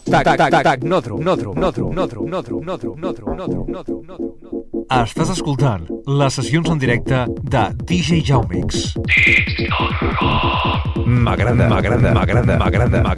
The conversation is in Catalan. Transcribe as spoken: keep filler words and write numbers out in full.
Tac, tac, tac, tac, Notro, Notro, Notro, Notro, Notro, Notro, Notro, Notro, Notro, Notro. Estàs escoltant les sessions en directe de D J Jaumix. M'agrada, m'agrada, m'agrada, m'agrada, m'agrada.